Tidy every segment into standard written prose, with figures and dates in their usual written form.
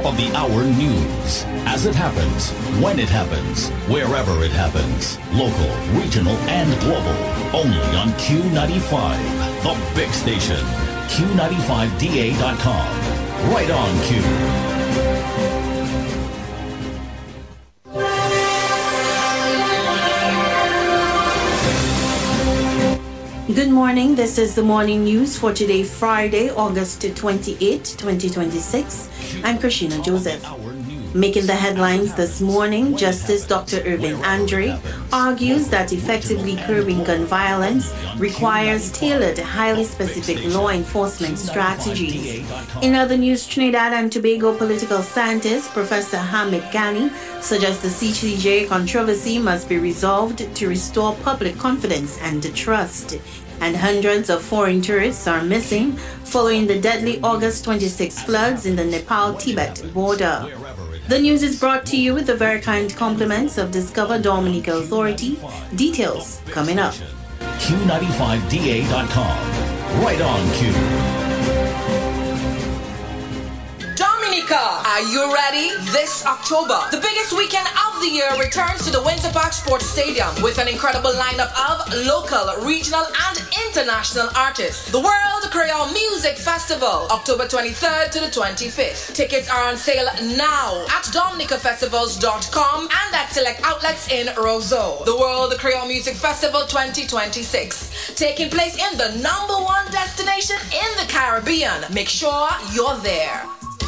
of the hour news. As it happens, when it happens, wherever it happens. Local, regional, and global. Only on Q95, the big station. Q95DA.com. Right on Q. Good morning. This is the morning news for today, Friday, August 28, 2026. I'm Christina Joseph. Making the headlines this morning, Justice Dr. Irvin Andre argues that effectively curbing gun violence requires tailored, highly specific law enforcement strategies. In other news, Trinidad and Tobago political scientist Professor Hamid Ghani suggests the CCJ controversy must be resolved to restore public confidence and trust. And hundreds of foreign tourists are missing following the deadly August 26 floods in the Nepal-Tibet border. The news is brought to you with the very kind compliments of Discover Dominica Authority. Details coming up. Q95DA.com. Right on Q. Dominica, are you ready? This October, the biggest weekend of the year returns to the Winter Park Sports Stadium with an incredible lineup of local, regional, and international artists. The World Creole Music Festival, October 23rd to the 25th. Tickets are on sale now at dominicafestivals.com and at select outlets in Roseau. The World Creole Music Festival 2026, taking place in the #1 destination in the Caribbean. Make sure you're there.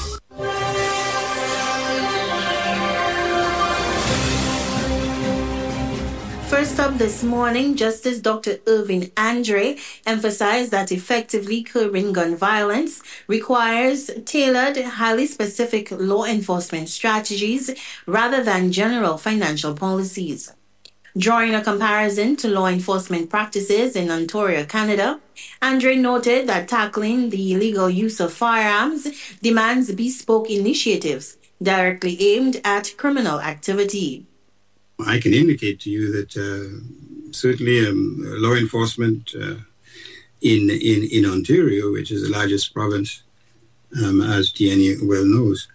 First up this morning, Justice Dr. Irvin Andre emphasized that effectively curbing gun violence requires tailored, highly specific law enforcement strategies rather than general financial policies. Drawing a comparison to law enforcement practices in Ontario, Canada, Andre noted that tackling the illegal use of firearms demands bespoke initiatives directly aimed at criminal activity. I can indicate to you that certainly law enforcement in Ontario, which is the largest province, as Tierney well knows,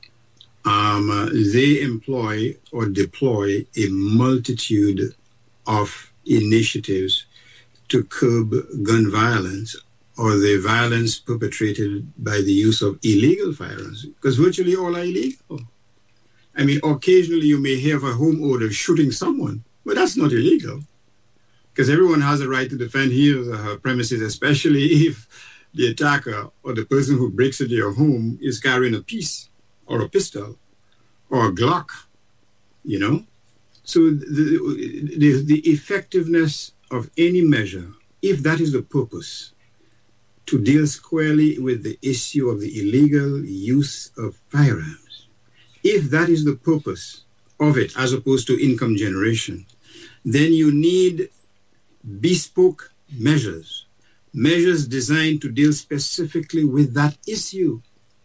they employ or deploy a multitude of initiatives to curb gun violence or the violence perpetrated by the use of illegal firearms, because virtually all are illegal. I mean, occasionally you may hear of a homeowner shooting someone, but that's not illegal, because everyone has a right to defend his or her premises, especially if the attacker or the person who breaks into your home is carrying a piece or a pistol or a Glock, you know? So the effectiveness of any measure, if that is the purpose, to deal squarely with the issue of the illegal use of firearms, if that is the purpose of it, as opposed to income generation, then you need bespoke measures designed to deal specifically with that issue.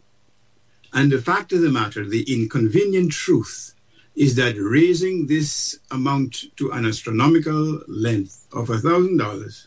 And the fact of the matter, the inconvenient truth, is that raising this amount to an astronomical length of $1,000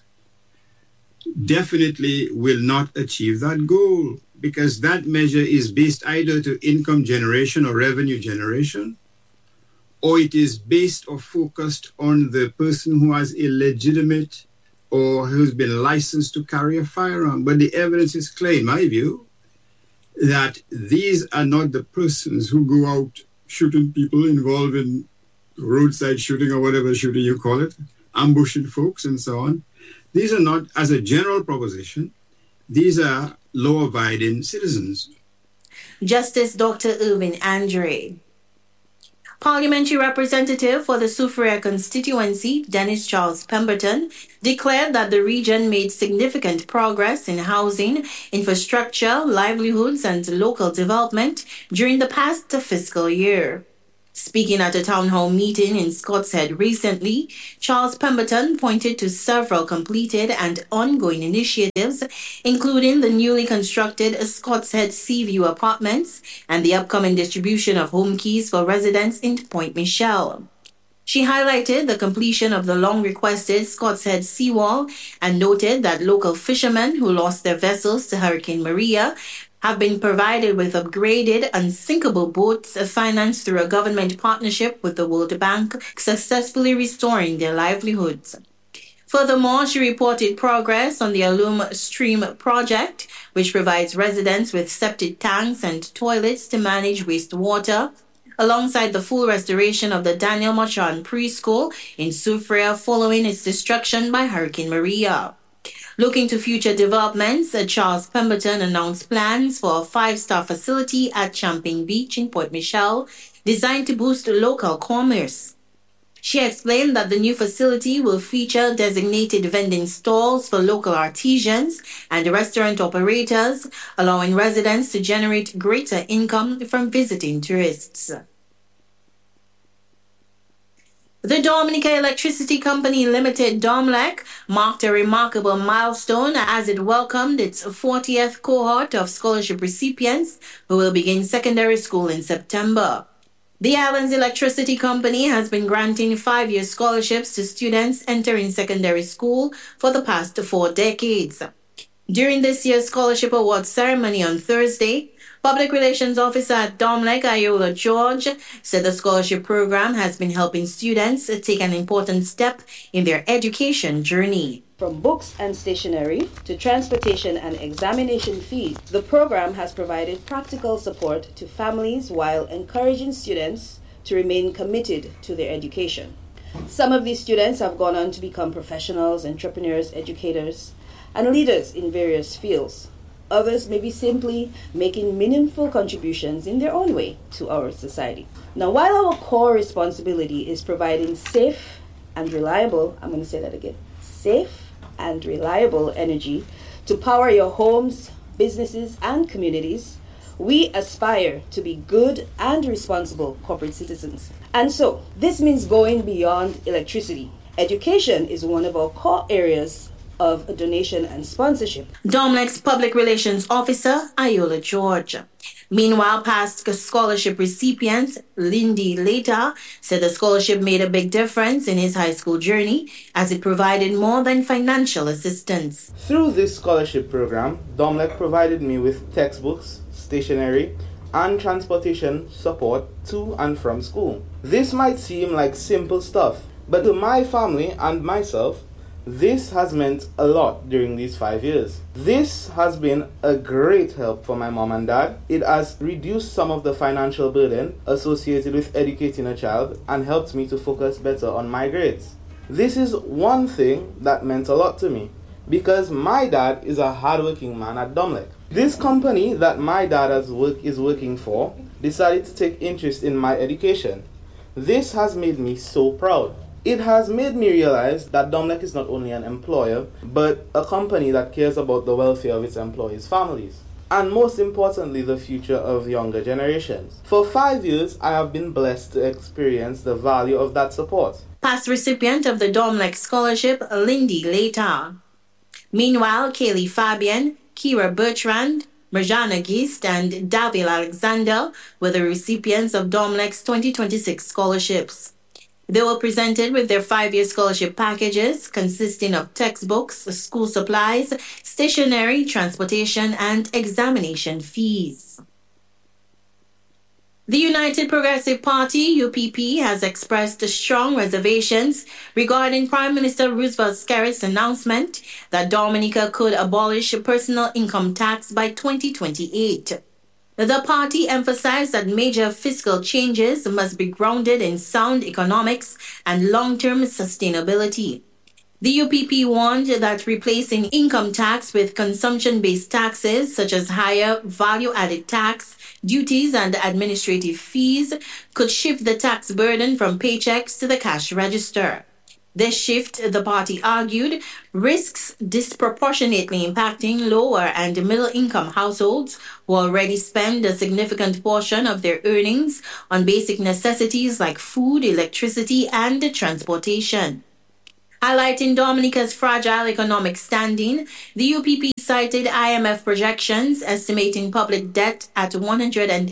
definitely will not achieve that goal, because that measure is based either to income generation or revenue generation, or it is based or focused on the person who has a legitimate or who's been licensed to carry a firearm. But the evidence is clear, in my view, that these are not the persons who go out shooting people, involved in roadside shooting or whatever shooting you call it, ambushing folks and so on. These are not, as a general proposition, these are law-abiding citizens. Justice Dr. Irvin Andre. Parliamentary Representative for the Soufriere constituency, Dennis Charles Pemberton, declared that the region made significant progress in housing, infrastructure, livelihoods, and local development during the past fiscal year. Speaking at a town hall meeting in Scots Head recently, Charles Pemberton pointed to several completed and ongoing initiatives, including the newly constructed Scots Head Seaview Apartments and the upcoming distribution of home keys for residents in Point Michelle. She highlighted the completion of the long-requested Scots Head seawall and noted that local fishermen who lost their vessels to Hurricane Maria have been provided with upgraded unsinkable boats financed through a government partnership with the World Bank, successfully restoring their livelihoods. Furthermore, she reported progress on the Alum Stream project, which provides residents with septic tanks and toilets to manage wastewater, alongside the full restoration of the Daniel Marchand Preschool in Soufriere following its destruction by Hurricane Maria. Looking to future developments, Charles Pemberton announced plans for a 5-star facility at Champagne Beach in Port Michel, designed to boost local commerce. She explained that the new facility will feature designated vending stalls for local artisans and restaurant operators, allowing residents to generate greater income from visiting tourists. The Dominica Electricity Company Limited, DOMLEC, marked a remarkable milestone as it welcomed its 40th cohort of scholarship recipients who will begin secondary school in September. The island's electricity company has been granting 5-year scholarships to students entering secondary school for the past 4 decades. During this year's scholarship award ceremony on Thursday, Public Relations Officer at DOMLEC, Iola George, said the scholarship program has been helping students take an important step in their education journey. From books and stationery to transportation and examination fees, the program has provided practical support to families while encouraging students to remain committed to their education. Some of these students have gone on to become professionals, entrepreneurs, educators, and leaders in various fields. Others may be simply making meaningful contributions in their own way to our society. Now, while our core responsibility is providing safe and reliable, I'm going to say that again, safe and reliable energy to power your homes, businesses, and communities, we aspire to be good and responsible corporate citizens. And so, this means going beyond electricity. Education is one of our core areas of donation and sponsorship. DOMLEC's Public Relations Officer, Iola George. Meanwhile, past scholarship recipient Lindy Leta said the scholarship made a big difference in his high school journey as it provided more than financial assistance. Through this scholarship program, DOMLEC provided me with textbooks, stationery, and transportation support to and from school. This might seem like simple stuff, but to my family and myself, this has meant a lot during these 5 years. This has been a great help for my mom and dad. It has reduced some of the financial burden associated with educating a child and helped me to focus better on my grades. This is one thing that meant a lot to me because my dad is a hardworking man at DOMLEC. This company that my dad is working for decided to take interest in my education. This has made me so proud. It has made me realize that DOMLEC is not only an employer, but a company that cares about the welfare of its employees' families, and most importantly, the future of younger generations. For 5 years, I have been blessed to experience the value of that support. Past recipient of the DOMLEC scholarship, Lindy Leta. Meanwhile, Kaylee Fabian, Kira Bertrand, Marjana Geist, and Davil Alexander were the recipients of DOMLEC's 2026 scholarships. They were presented with their 5-year scholarship packages consisting of textbooks, school supplies, stationery, transportation, and examination fees. The United Progressive Party, UPP, has expressed strong reservations regarding Prime Minister Roosevelt Skerrit's announcement that Dominica could abolish personal income tax by 2028. The party emphasized that major fiscal changes must be grounded in sound economics and long-term sustainability. The UPP warned that replacing income tax with consumption-based taxes such as higher value-added tax, duties, and administrative fees could shift the tax burden from paychecks to the cash register. This shift, the party argued, risks disproportionately impacting lower and middle-income households who already spend a significant portion of their earnings on basic necessities like food, electricity, and transportation. Highlighting Dominica's fragile economic standing, the UPP cited IMF projections estimating public debt at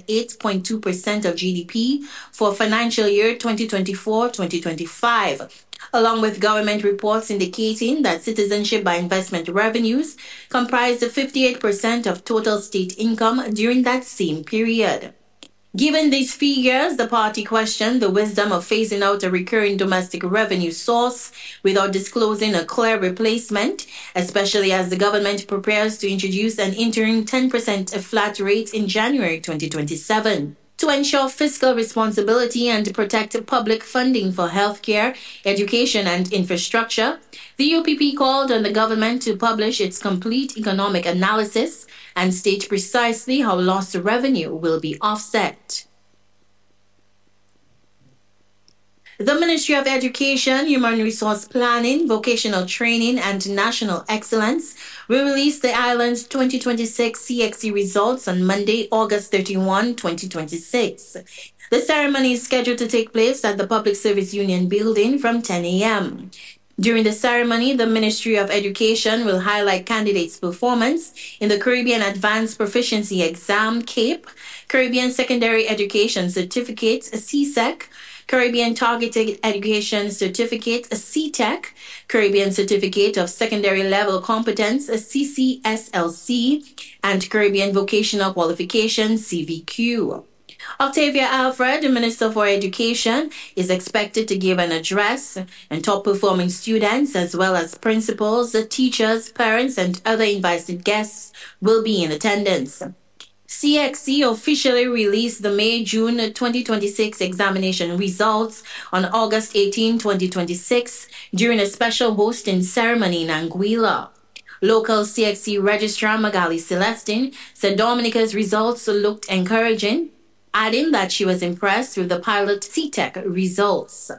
108.2% of GDP for financial year 2024-2025, along with government reports indicating that citizenship by investment revenues comprised 58% of total state income during that same period. Given these figures, the party questioned the wisdom of phasing out a recurring domestic revenue source without disclosing a clear replacement, especially as the government prepares to introduce an interim 10% flat rate in January 2027. To ensure fiscal responsibility and protect public funding for healthcare, education, and infrastructure, the UPP called on the government to publish its complete economic analysis and state precisely how lost revenue will be offset. The Ministry of Education, Human Resource Planning, Vocational Training, and National Excellence will release the island's 2026 CXC results on Monday, August 31, 2026. The ceremony is scheduled to take place at the Public Service Union building from 10 a.m. During the ceremony, the Ministry of Education will highlight candidates' performance in the Caribbean Advanced Proficiency Exam, CAPE, Caribbean Secondary Education Certificate, CSEC, Caribbean Targeted Education Certificate, CTEC, Caribbean Certificate of Secondary Level Competence, CCSLC, and Caribbean Vocational Qualification, CVQ. Octavia Alfred, the Minister for Education, is expected to give an address, and top-performing students, as well as principals, teachers, parents, and other invited guests will be in attendance. CXC officially released the May-June 2026 examination results on August 18, 2026, during a special hosting ceremony in Anguilla. Local CXC Registrar Magali Celestine said Dominica's results looked encouraging, adding that she was impressed with the pilot CTEC results.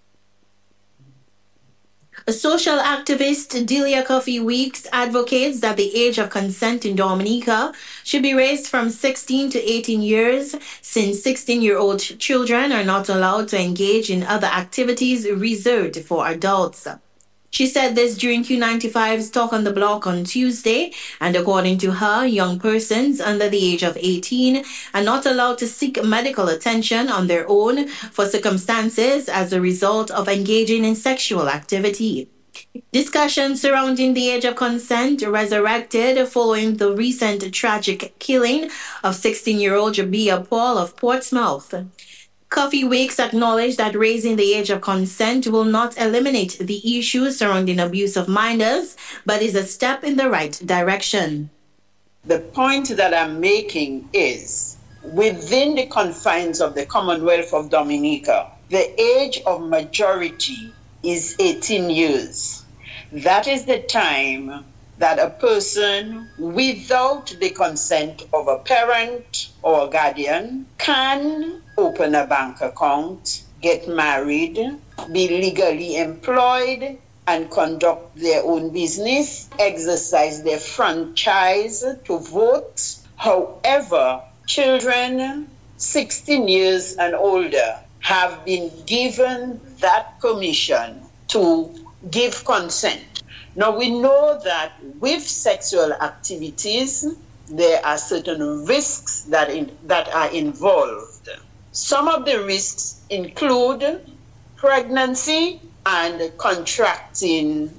A social activist, Delia Coffee Weeks, advocates that the age of consent in Dominica should be raised from 16 to 18 years, since 16-year-old children are not allowed to engage in other activities reserved for adults. She said this during Q95's Talk on the Block on Tuesday, and according to her, young persons under the age of 18 are not allowed to seek medical attention on their own for circumstances as a result of engaging in sexual activity. Discussions surrounding the age of consent resurrected following the recent tragic killing of 16-year-old Jabia Paul of Portsmouth. Coffee Weeks acknowledged that raising the age of consent will not eliminate the issues surrounding abuse of minors, but is a step in the right direction. The point that I'm making is, within the confines of the Commonwealth of Dominica, the age of majority is 18 years. That is the time that a person, without the consent of a parent or a guardian, can open a bank account, get married, be legally employed, and conduct their own business, exercise their franchise to vote. However, children 16 years and older have been given that permission to give consent. Now, we know that with sexual activities, there are certain risks that are involved. Some of the risks include pregnancy and contracting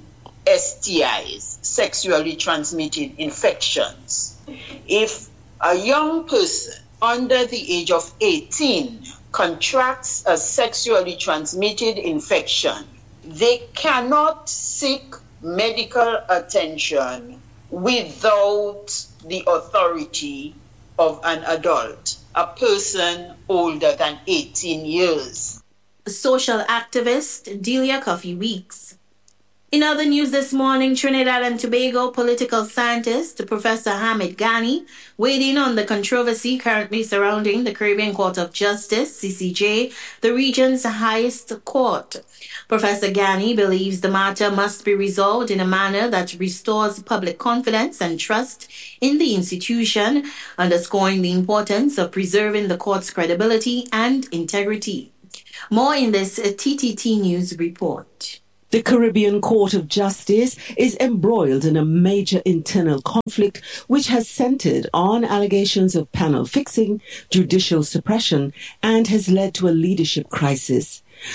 STIs, sexually transmitted infections. If a young person under the age of 18 contracts a sexually transmitted infection, they cannot seek medical attention without the authority of an adult, a person older than 18 years. Social activist Delia Coffee Weeks. In other news this morning, Trinidad and Tobago political scientist Professor Hamid Ghani weighed in on the controversy currently surrounding the Caribbean Court of Justice, CCJ, the region's highest court. Professor Ghani believes the matter must be resolved in a manner that restores public confidence and trust in the institution, underscoring the importance of preserving the court's credibility and integrity. More in this TTT News report. The Caribbean Court of Justice is embroiled in a major internal conflict which has centered on allegations of panel fixing, judicial suppression, and has led to a leadership crisis.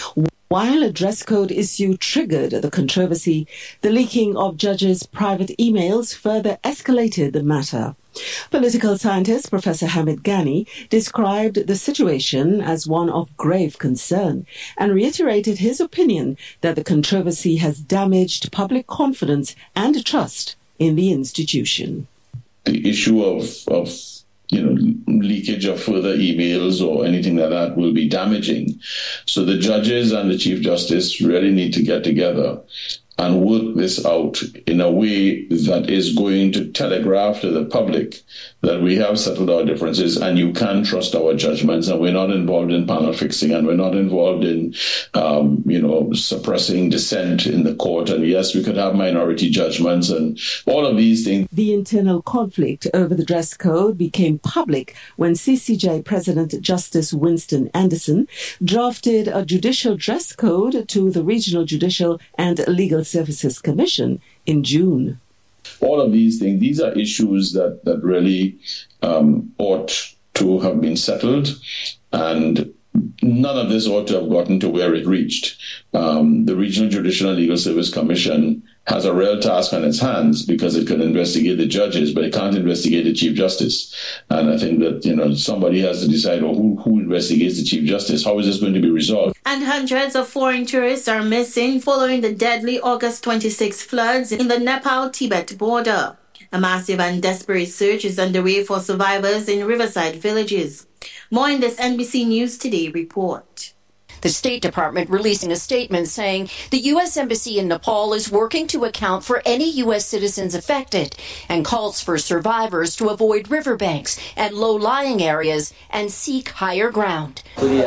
While a dress code issue triggered the controversy, the leaking of judges' private emails further escalated the matter. Political scientist Professor Hamid Ghani described the situation as one of grave concern and reiterated his opinion that the controversy has damaged public confidence and trust in the institution. The issue of leakage of further emails or anything like that will be damaging. So the judges and the Chief Justice really need to get together and work this out in a way that is going to telegraph to the public that we have settled our differences and you can trust our judgments, and we're not involved in panel fixing, and we're not involved in, suppressing dissent in the court. And yes, we could have minority judgments and all of these things. The internal conflict over the dress code became public when CCJ President Justice Winston Anderson drafted a judicial dress code to the Regional Judicial and Legal Services Commission in June. All of these things, these are issues that really ought to have been settled, and none of this ought to have gotten to where it reached. The Regional Judicial and Legal Service Commission has a real task on its hands because it can investigate the judges, but it can't investigate the Chief Justice. And I think that, somebody has to decide who investigates the Chief Justice. How is this going to be resolved? And hundreds of foreign tourists are missing following the deadly August 26 floods in the Nepal-Tibet border. A massive and desperate search is underway for survivors in riverside villages. More in this NBC News Today report. The State Department releasing a statement saying the U.S. Embassy in Nepal is working to account for any U.S. citizens affected and calls for survivors to avoid riverbanks and low-lying areas and seek higher ground.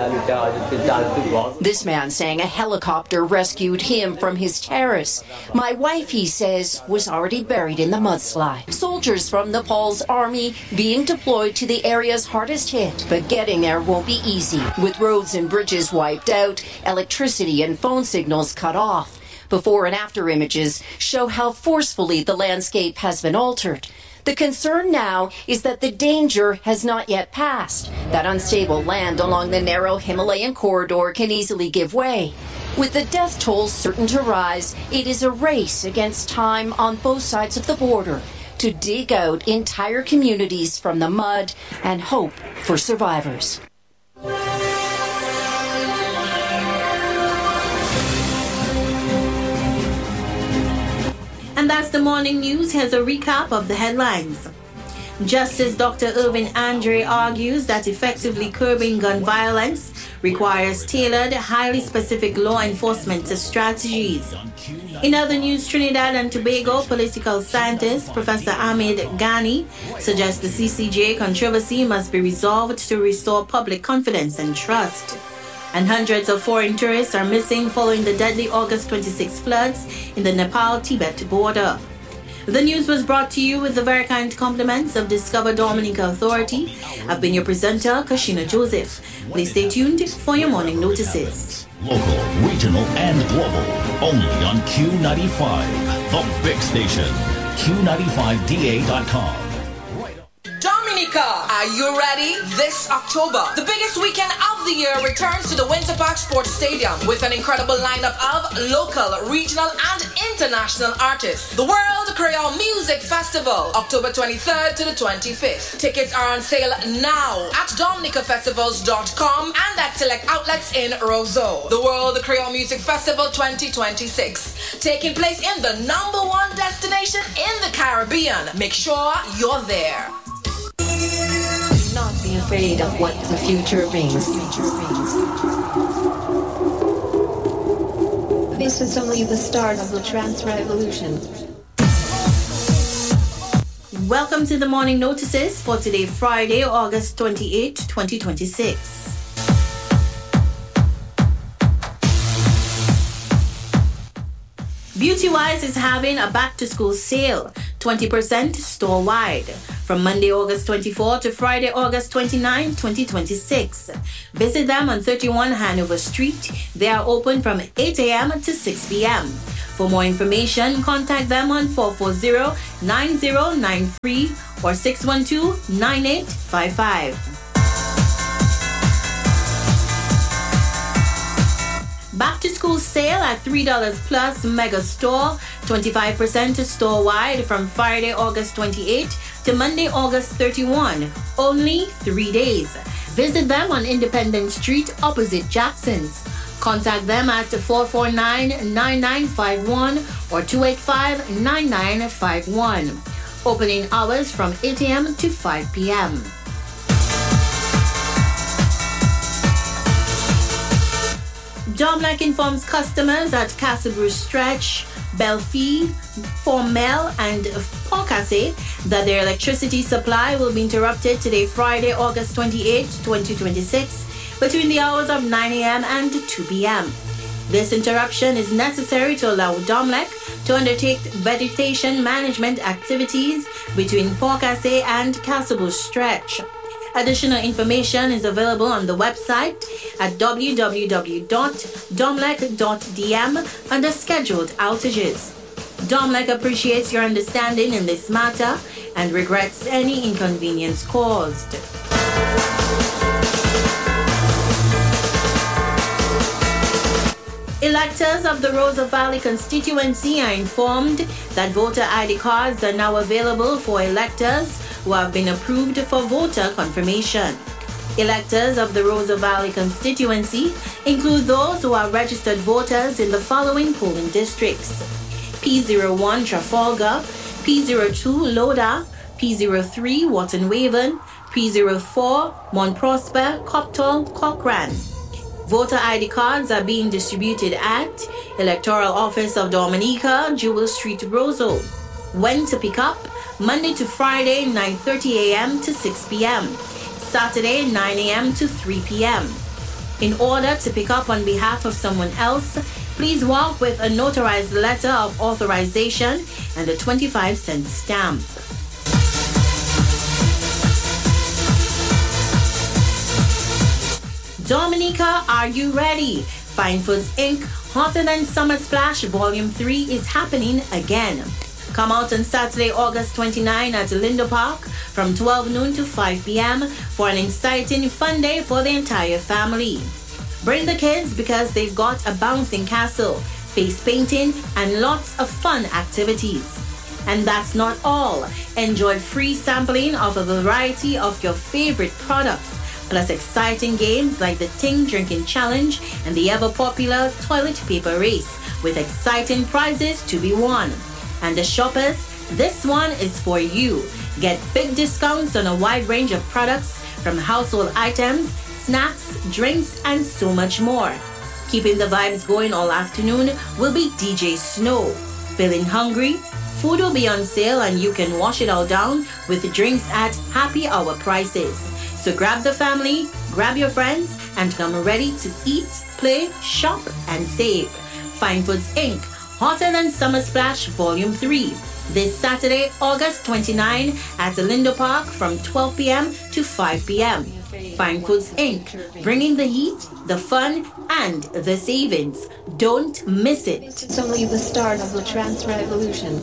This man saying a helicopter rescued him from his terrace. My wife, he says, was already buried in the mudslide. Soldiers from Nepal's army being deployed to the areas hardest hit, but getting there won't be easy, with roads and bridges wiped out, electricity and phone signals cut off. Before and after images show how forcefully the landscape has been altered. The concern now is that the danger has not yet passed. That unstable land along the narrow Himalayan corridor can easily give way. With the death toll certain to rise, it is a race against time on both sides of the border to dig out entire communities from the mud and hope for survivors. And that's the morning news. Here's a recap of the headlines. Justice Dr. Irvin Andre argues that effectively curbing gun violence requires tailored, highly specific law enforcement strategies. In other news, Trinidad and Tobago political scientist Professor Hamid Ghani suggests the CCJ controversy must be resolved to restore public confidence and trust. And hundreds of foreign tourists are missing following the deadly August 26 floods in the Nepal-Tibet border. The news was brought to you with the very kind compliments of Discover Dominica Authority. I've been your presenter, Kashina Joseph. Please stay tuned for your morning notices. Local, regional, and global. Only on Q95, the big station. Q95DA.com. Dominica, are you ready? This October, the biggest weekend of the year returns to the Winter Park Sports Stadium with an incredible lineup of local, regional, and international artists. The World Creole Music Festival, October 23rd to the 25th. Tickets are on sale now at dominicafestivals.com and at select outlets in Roseau. The World Creole Music Festival 2026, taking place in the #1 destination in the Caribbean. Make sure you're there. Do not be afraid of what the future brings. This is only the start of the trans revolution. Welcome to the morning notices for today, Friday, August 28, 2026. Beautywise is having a back-to-school sale, 20% store-wide, from Monday, August 24 to Friday, August 29, 2026. Visit them on 31 Hanover Street. They are open from 8 a.m. to 6 p.m. For more information, contact them on 440-9093 or 612-9855. Back Back-to-school sale at $3 plus mega store, 25% store-wide from Friday, August 28 to Monday, August 31. Only 3 days. Visit them on Independence Street opposite Jackson's. Contact them at 449-9951 or 285-9951. Opening hours from 8 a.m. to 5 p.m. Domlec informs customers at Castlebrew Stretch, Belfie, Formel, and Pawcassé that their electricity supply will be interrupted today, Friday, August 28, 2026, between the hours of 9 a.m. and 2 p.m. This interruption is necessary to allow Domlec to undertake vegetation management activities between Pawcassé and Castlebrew Stretch. Additional information is available on the website at www.domlec.dm under scheduled outages. Domlec appreciates your understanding in this matter and regrets any inconvenience caused. Electors of the Rosa Valley constituency are informed that voter ID cards are now available for electors who have been approved for voter confirmation. Electors of the Rosa Valley constituency include those who are registered voters in the following polling districts: P01 Trafalgar, P02 Loda, P03 Wharton Waven, P04 Mount Prosper, Copthall, Cochrane. Voter ID cards are being distributed at Electoral Office of Dominica, Jewel Street, Roseau. When to pick up? Monday to Friday, 9:30 a.m. to 6 p.m. Saturday, 9 a.m. to 3 p.m. In order to pick up on behalf of someone else, please walk with a notarized letter of authorization and a 25-cent stamp. Dominica, are you ready? Fine Foods Inc. Hotter Than Summer Splash Volume 3 is happening again. Come out on Saturday, August 29 at Lindo Park from 12 noon to 5 p.m. for an exciting fun day for the entire family. Bring the kids because they've got a bouncing castle, face painting, and lots of fun activities. And that's not all. Enjoy free sampling of a variety of your favorite products, plus exciting games like the Ting Drinking Challenge and the ever-popular Toilet Paper Race, with exciting prizes to be won. And the shoppers, this one is for you. Get big discounts on a wide range of products, from household items, snacks, drinks, and so much more. Keeping the vibes going all afternoon will be DJ Snow. Feeling hungry? Food will be on sale and you can wash it all down with drinks at happy hour prices. So grab the family, grab your friends, and come ready to eat, play, shop, and save. Fine Foods Inc. Hotter Than Summer Splash Volume 3. This Saturday, August 29 at Lindo Park from 12 p.m. to 5 p.m. Fine Foods Inc. Bringing the heat, the fun, and the savings. Don't miss it. It's only the start of the trans revolution.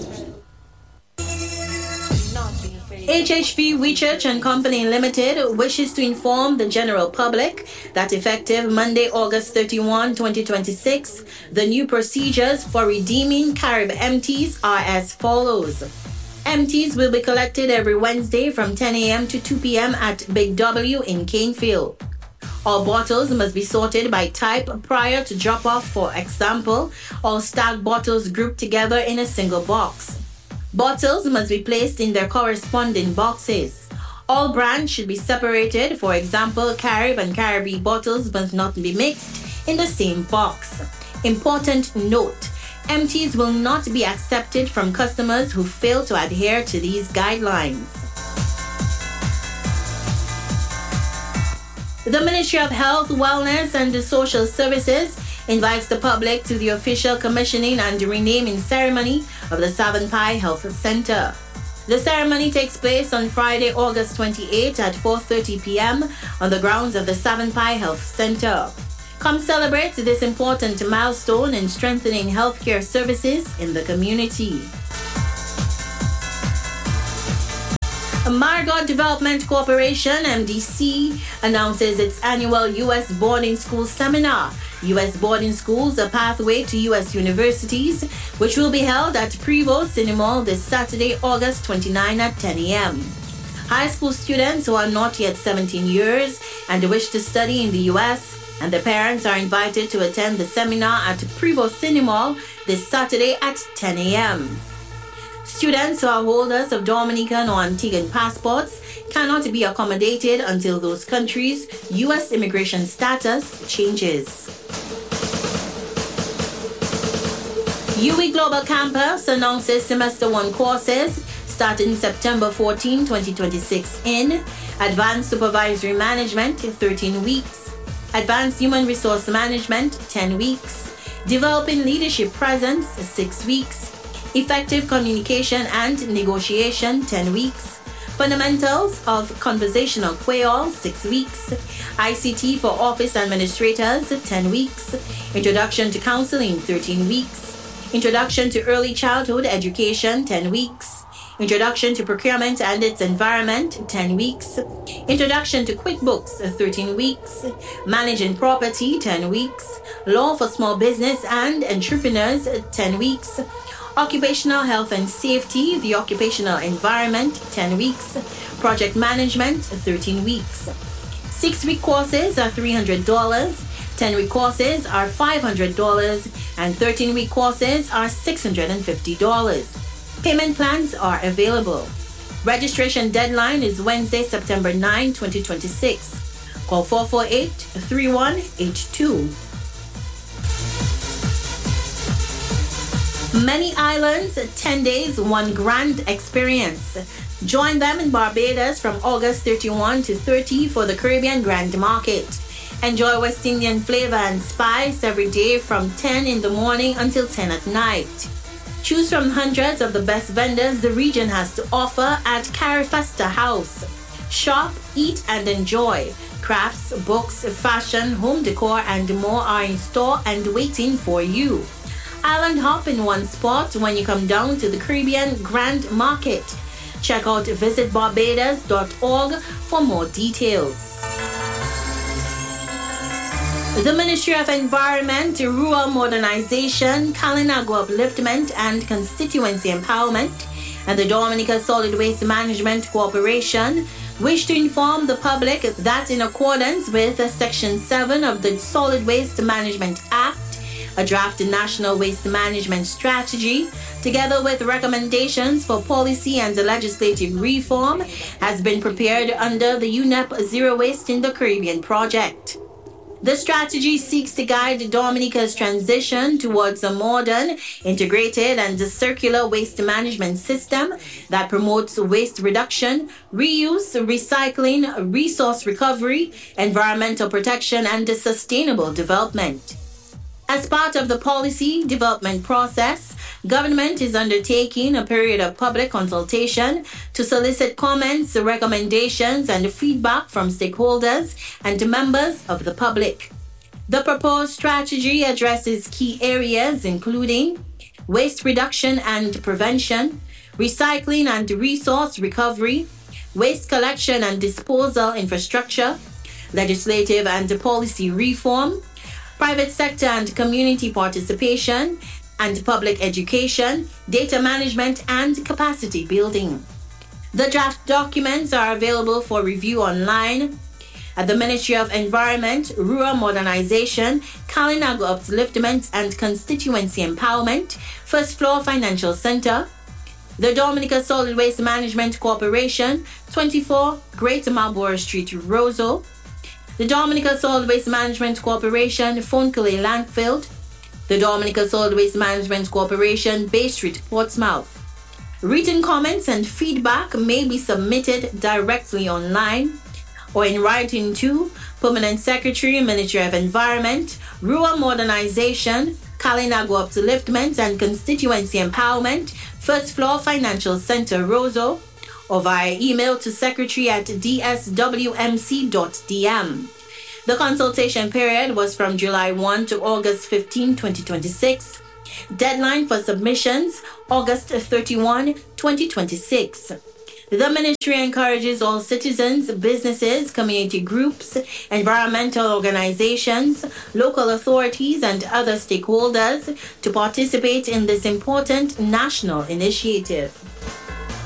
HHV Research and Company Limited wishes to inform the general public that effective Monday, August 31, 2026, the new procedures for redeeming Carib empties are as follows. Empties will be collected every Wednesday from 10 a.m. to 2 p.m. at Big W in Canefield. All bottles must be sorted by type prior to drop-off. For example, all stacked bottles grouped together in a single box. Bottles must be placed in their corresponding boxes. All brands should be separated. For example, Carib and Caribbean bottles must not be mixed in the same box. Important note: empties will not be accepted from customers who fail to adhere to these guidelines. The Ministry of Health, Wellness and Social Services invites the public to the official commissioning and renaming ceremony of the Savin Pie Health Center. The ceremony takes place on Friday, August 28 at 4:30 p.m. on the grounds of the Savin Pie Health Center. Come celebrate this important milestone in strengthening healthcare services in the community. Margot Development Corporation, MDC, announces its annual U.S. Boarding School Seminar U.S. boarding schools, a pathway to U.S. universities, which will be held at Prevost Cinemall this Saturday, August 29 at 10 a.m. High school students who are not yet 17 years and wish to study in the U.S. and their parents are invited to attend the seminar at Prevost Cinemall this Saturday at 10 a.m. Students who are holders of Dominican or Antiguan passports cannot be accommodated until those countries' U.S. immigration status changes. UWI Global Campus announces Semester 1 courses starting September 14, 2026 in Advanced Supervisory Management, 13 weeks, Advanced Human Resource Management, 10 weeks, Developing Leadership Presence, 6 weeks, Effective Communication and Negotiation, 10 weeks, Fundamentals of Conversational Creole, 6 weeks, ICT for Office Administrators, 10 weeks, Introduction to Counseling, 13 weeks, Introduction to Early Childhood Education, 10 weeks, Introduction to Procurement and its Environment, 10 weeks, Introduction to QuickBooks, 13 weeks, Managing Property, 10 weeks, Law for Small Business and Entrepreneurs, 10 weeks, Occupational Health and Safety, the Occupational Environment, 10 weeks, Project Management, 13 weeks. 6-week courses are $300, 10-week courses are $500, and 13-week courses are $650. Payment plans are available. Registration deadline is Wednesday, September 9, 2026. Call 448-3182. Many Islands, 10 days, one grand experience. Join them in Barbados from August 31 to 30 for the Caribbean Grand Market. Enjoy West Indian flavor and spice every day from 10 in the morning until 10 at night. Choose from hundreds of the best vendors the region has to offer at Carifesta House. Shop, eat, and enjoy. Crafts, books, fashion, home decor, and more are in store and waiting for you. Island hop in one spot when you come down to the Caribbean Grand Market. Check out visitbarbados.org for more details. The Ministry of Environment, Rural Modernization, Kalinago Upliftment and Constituency Empowerment, and the Dominica Solid Waste Management Corporation wish to inform the public that in accordance with Section 7 of the Solid Waste Management Act, a draft National Waste Management Strategy, together with recommendations for policy and legislative reform, has been prepared under the UNEP Zero Waste in the Caribbean project. The strategy seeks to guide Dominica's transition towards a modern, integrated, and circular waste management system that promotes waste reduction, reuse, recycling, resource recovery, environmental protection, and sustainable development. As part of the policy development process, government is undertaking a period of public consultation to solicit comments, recommendations, and feedback from stakeholders and members of the public. The proposed strategy addresses key areas including waste reduction and prevention, recycling and resource recovery, waste collection and disposal infrastructure, legislative and policy reform, private sector and community participation, and public education, data management, and capacity building. The draft documents are available for review online at the Ministry of Environment, Rural Modernization, Kalinago Upliftment and Constituency Empowerment, First Floor Financial Center, the Dominica Solid Waste Management Corporation, 24 Great Marlborough Street, Roseau, the Dominica Solid Waste Management Corporation, Fonkele Landfield, the Dominica Solid Waste Management Corporation, Bay Street, Portsmouth. Written comments and feedback may be submitted directly online or in writing to Permanent Secretary, Ministry of Environment, Rural Modernization, Kalinago Upliftment and Constituency Empowerment, First Floor Financial Center, Roseau, or via email to secretary@dswmc.dm. The consultation period was from July 1 to August 15, 2026. Deadline for submissions, August 31, 2026. The ministry encourages all citizens, businesses, community groups, environmental organizations, local authorities, and other stakeholders to participate in this important national initiative.